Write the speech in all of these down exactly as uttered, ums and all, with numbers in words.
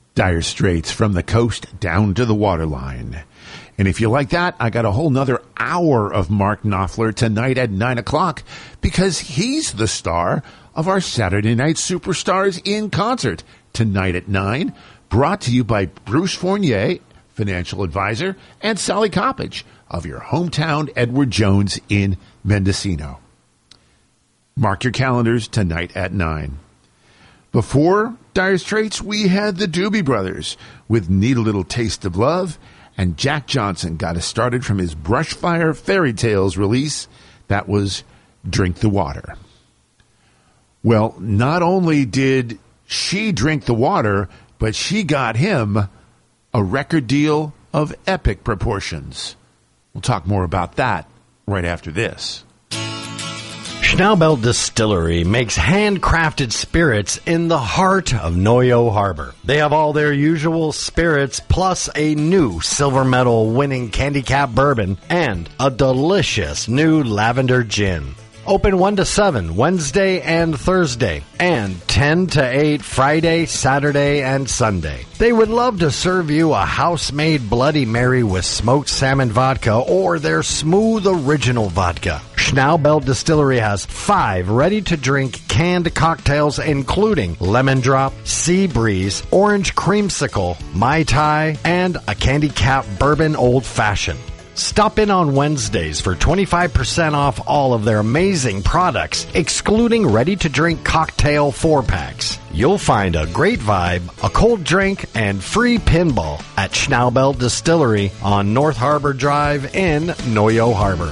Dire Straits, From the Coast Down to the Waterline. And if you like that, I got a whole nother hour of Mark Knopfler tonight at nine o'clock because he's the star of our Saturday Night Superstars in Concert tonight at nine, brought to you by Bruce Fournier, financial advisor, and Sally Coppage of your hometown Edward Jones in Mendocino. Mark your calendars tonight at nine. Before Dire Straits, we had the Doobie Brothers with Need a Little Taste of Love, and Jack Johnson got us started from his Brushfire Fairy Tales release. That was Drink the Water. Well, not only did she drink the water, but she got him a record deal of epic proportions. We'll talk more about that right after this. Schnaubelt Distillery makes handcrafted spirits in the heart of Noyo Harbor. They have all their usual spirits plus a new silver medal winning Candy Cap bourbon and a delicious new lavender gin. Open one to seven Wednesday and Thursday, and ten to eight Friday, Saturday, and Sunday. They would love to serve you a house-made Bloody Mary with smoked salmon vodka or their smooth original vodka. Schnaubelt Distillery has five ready-to-drink canned cocktails including Lemon Drop, Sea Breeze, Orange Creamsicle, Mai Tai, and a Candy Cap Bourbon Old Fashioned. Stop in on Wednesdays for twenty-five percent off all of their amazing products, excluding ready-to-drink cocktail four-packs. You'll find a great vibe, a cold drink, and free pinball at Schnaubelt Distillery on North Harbor Drive in Noyo Harbor.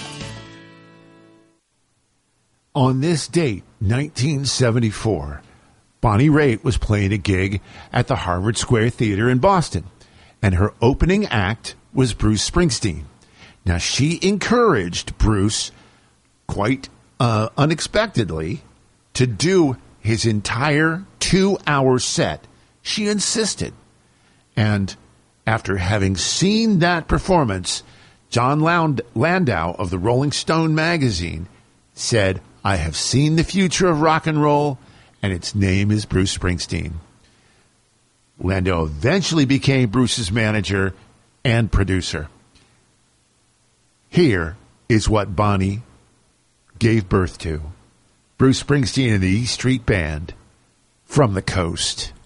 On this date, nineteen seventy-four, Bonnie Raitt was playing a gig at the Harvard Square Theater in Boston, and her opening act was Bruce Springsteen. Now, she encouraged Bruce quite uh, unexpectedly to do his entire two-hour set. She insisted. And after having seen that performance, John Land- Landau of the Rolling Stone magazine said, "I have seen the future of rock and roll, and its name is Bruce Springsteen." Landau eventually became Bruce's manager and producer. Here is what Bonnie gave birth to. Bruce Springsteen and the E Street Band, From the Coast.